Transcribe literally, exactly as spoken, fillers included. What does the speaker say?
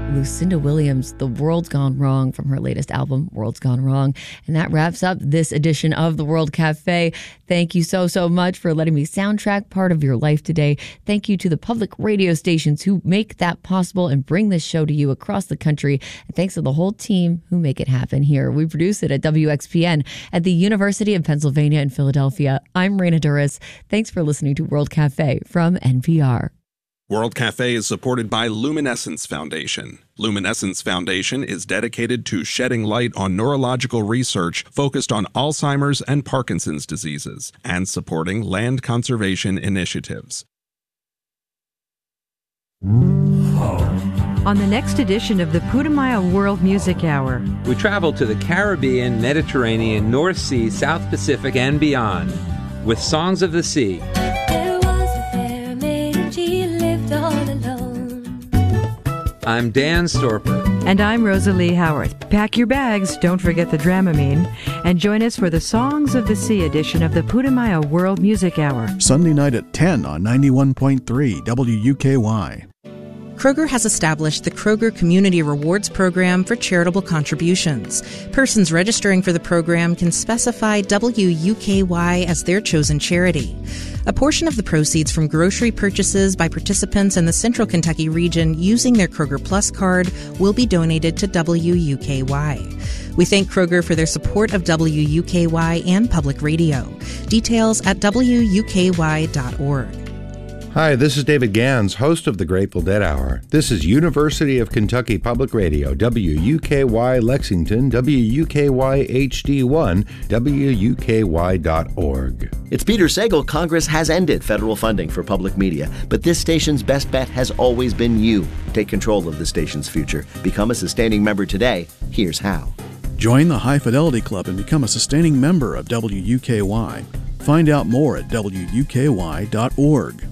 Lucinda Williams, The World's Gone Wrong, from her latest album, World's Gone Wrong. And that wraps up this edition of The World Cafe. Thank you so, so much for letting me soundtrack part of your life today. Thank you to the public radio stations who make that possible and bring this show to you across the country. And thanks to the whole team who make it happen here. We produce it at W X P N at the University of Pennsylvania in Philadelphia. I'm Raina Duras. Thanks for listening to World Cafe from N P R. World Cafe is supported by Luminescence Foundation. Luminescence Foundation is dedicated to shedding light on neurological research focused on Alzheimer's and Parkinson's diseases and supporting land conservation initiatives. On the next edition of the Putumayo World Music Hour, we travel to the Caribbean, Mediterranean, North Sea, South Pacific, and beyond with Songs of the Sea. I'm Dan Storper. And I'm Rosalie Howard. Pack your bags, don't forget the Dramamine, and join us for the Songs of the Sea edition of the Putumayo World Music Hour. Sunday night at ten on ninety-one point three W U K Y. Kroger has established the Kroger Community Rewards Program for charitable contributions. Persons registering for the program can specify W U K Y as their chosen charity. A portion of the proceeds from grocery purchases by participants in the Central Kentucky region using their Kroger Plus card will be donated to W U K Y. We thank Kroger for their support of W U K Y and public radio. Details at W U K Y dot org. Hi, this is David Gans, host of the Grateful Dead Hour. This is University of Kentucky Public Radio, W U K Y Lexington, W U K Y H D one, W U K Y dot org. It's Peter Sagal. Congress has ended federal funding for public media, but this station's best bet has always been you. Take control of the station's future. Become a sustaining member today. Here's how. Join the High Fidelity Club and become a sustaining member of W U K Y. Find out more at W U K Y dot org.